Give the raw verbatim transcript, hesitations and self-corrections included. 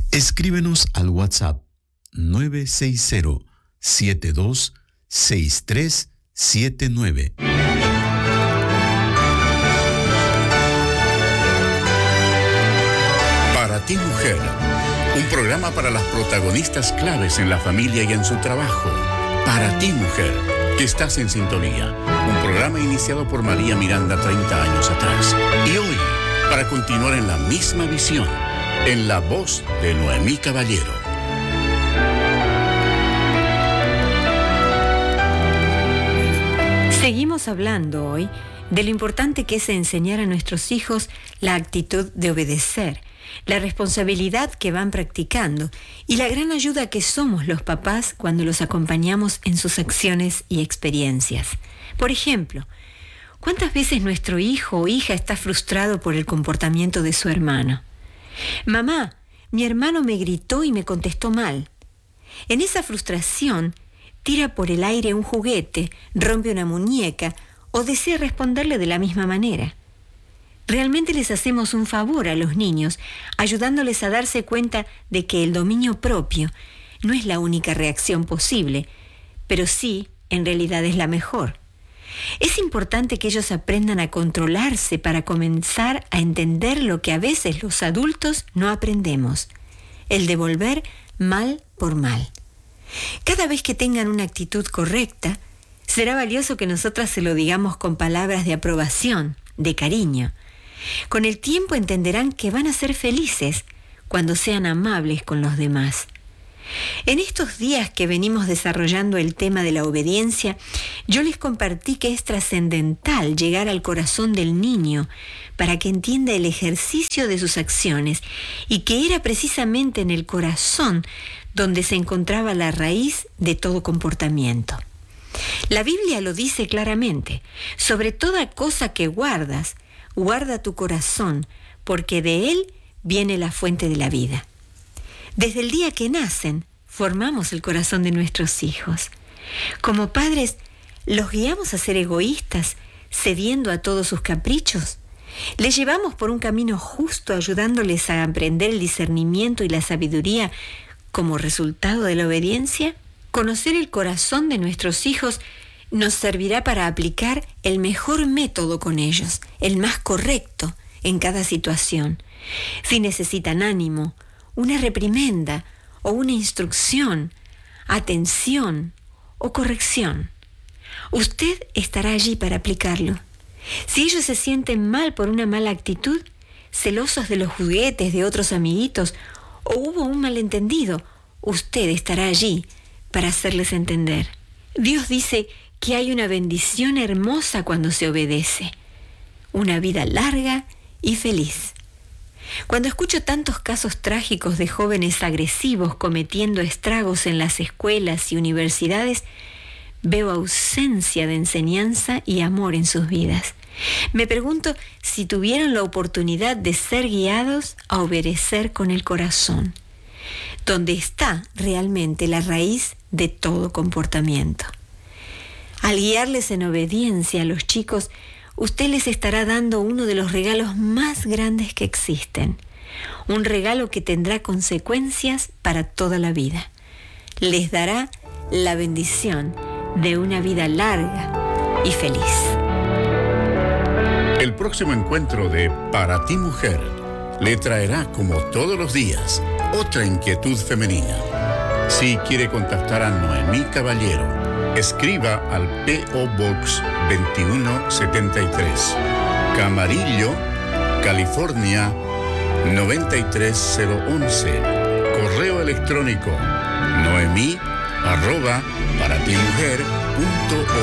Escríbenos al WhatsApp nueve seis cero, siete dos seis tres siete nueve. Para ti, mujer, un programa para las protagonistas claves en la familia y en su trabajo. Para ti, mujer, que estás en sintonía. Un programa iniciado por María Miranda treinta años atrás. Y hoy, para continuar en la misma visión, en la voz de Noemí Caballero. Seguimos hablando hoy de lo importante que es enseñar a nuestros hijos la actitud de obedecer, la responsabilidad que van practicando y la gran ayuda que somos los papás cuando los acompañamos en sus acciones y experiencias. Por ejemplo, ¿cuántas veces nuestro hijo o hija está frustrado por el comportamiento de su hermano? Mamá, mi hermano me gritó y me contestó mal. En esa frustración, tira por el aire un juguete, rompe una muñeca o desea responderle de la misma manera. Realmente les hacemos un favor a los niños, ayudándoles a darse cuenta de que el dominio propio no es la única reacción posible, pero sí, en realidad es la mejor. Es importante que ellos aprendan a controlarse para comenzar a entender lo que a veces los adultos no aprendemos, el devolver mal por mal. Cada vez que tengan una actitud correcta, será valioso que nosotras se lo digamos con palabras de aprobación, de cariño. Con el tiempo entenderán que van a ser felices cuando sean amables con los demás. En estos días que venimos desarrollando el tema de la obediencia, yo les compartí que es trascendental llegar al corazón del niño para que entienda el ejercicio de sus acciones y que era precisamente en el corazón donde se encontraba la raíz de todo comportamiento. La Biblia lo dice claramente: sobre toda cosa que guardas, guarda tu corazón, porque de él viene la fuente de la vida. Desde el día que nacen, formamos el corazón de nuestros hijos. Como padres, ¿los guiamos a ser egoístas, cediendo a todos sus caprichos? ¿Les llevamos por un camino justo, ayudándoles a aprender el discernimiento y la sabiduría como resultado de la obediencia? Conocer el corazón de nuestros hijos nos servirá para aplicar el mejor método con ellos, el más correcto en cada situación. Si necesitan ánimo, una reprimenda o una instrucción, atención o corrección, usted estará allí para aplicarlo. Si ellos se sienten mal por una mala actitud, celosos de los juguetes de otros amiguitos o hubo un malentendido, usted estará allí para hacerles entender. Dios dice que hay una bendición hermosa cuando se obedece, una vida larga y feliz. Cuando escucho tantos casos trágicos de jóvenes agresivos cometiendo estragos en las escuelas y universidades, veo ausencia de enseñanza y amor en sus vidas. Me pregunto si tuvieron la oportunidad de ser guiados a obedecer con el corazón, donde está realmente la raíz de todo comportamiento. Al guiarles en obediencia a los chicos, usted les estará dando uno de los regalos más grandes que existen, un regalo que tendrá consecuencias para toda la vida. Les dará la bendición de una vida larga y feliz. El próximo encuentro de Para ti, mujer, le traerá, como todos los días, otra inquietud femenina. Si quiere contactar a Noemí Caballero, escriba al P O Box veintiuno setenta y tres, Camarillo, California noventa y tres cero once. Correo electrónico noemí arroba para ti mujer punto org.